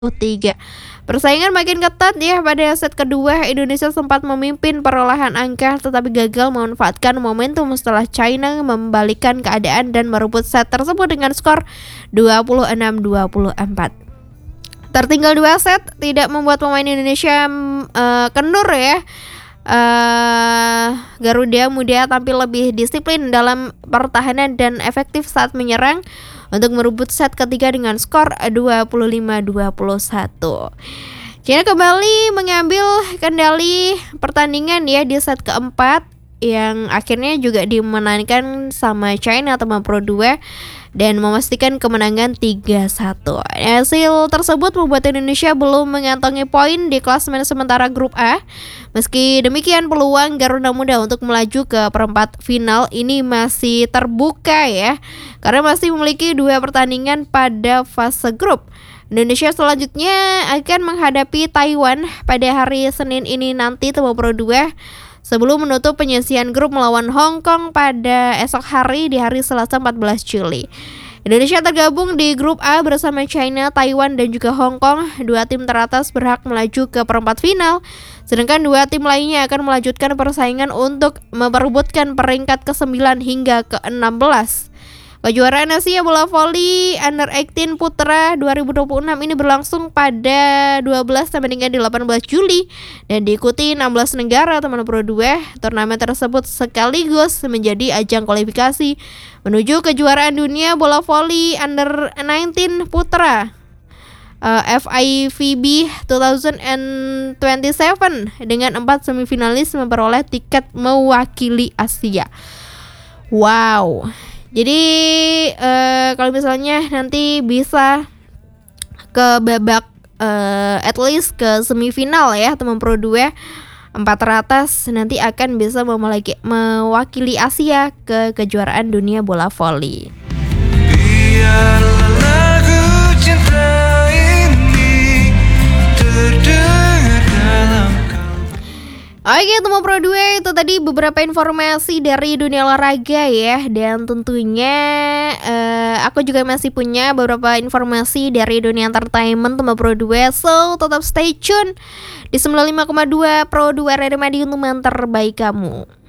3. Persaingan makin ketat ya. Pada set kedua Indonesia sempat memimpin perolehan angka tetapi gagal memanfaatkan momentum setelah China membalikkan keadaan dan merebut set tersebut dengan skor 26-24. Tertinggal 2 set tidak membuat pemain Indonesia kendur ya. Garuda Muda tampil lebih disiplin dalam pertahanan dan efektif saat menyerang untuk merebut set ketiga dengan skor 25-21. China kembali mengambil kendali pertandingan ya di set keempat yang akhirnya juga dimenangkan sama China teman Pro 2 dan memastikan kemenangan 3-1. Hasil tersebut membuat Indonesia belum mengantongi poin di klasemen sementara grup A. Meski demikian peluang Garuda Muda untuk melaju ke perempat final ini masih terbuka ya, karena masih memiliki 2 pertandingan pada fase grup. Indonesia selanjutnya akan menghadapi Taiwan pada hari Senin ini nanti teman Pro 2 sebelum menutup penyisian grup melawan Hong Kong pada esok hari di hari Selasa 14 Juli. Indonesia tergabung di grup A bersama China, Taiwan, dan juga Hong Kong. 2 tim teratas berhak melaju ke perempat final, sedangkan 2 tim lainnya akan melanjutkan persaingan untuk memperebutkan peringkat ke-9 hingga ke-16. Kejuaraan Asia Bola Voli Under 18 Putra 2026 ini berlangsung pada 12 sampai dengan 18 Juli dan diikuti 16 negara teman Pro 2. Turnamen tersebut sekaligus menjadi ajang kualifikasi menuju kejuaraan dunia bola voli Under 19 Putra FIVB 2027 dengan 4 semifinalis memperoleh tiket mewakili Asia. Wow. Jadi kalau misalnya nanti bisa ke babak at least ke semifinal ya teman Pro 2, 4 teratas nanti akan bisa mewakili Asia ke kejuaraan dunia bola voli. Oke teman Pro 2, itu tadi beberapa informasi dari dunia olahraga ya. Dan tentunya aku juga masih punya beberapa informasi dari dunia entertainment teman Pro 2. So tetap stay tune di 95,2 Pro 2 Radio Madiun, teman terbaik kamu.